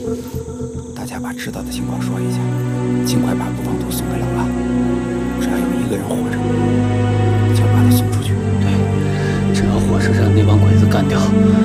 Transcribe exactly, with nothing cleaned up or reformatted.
大家把知道的情况说一下，尽快把布方图送给老大。只要有一个人活着，就要把他送出去。 对，只要活着让那帮鬼子干掉。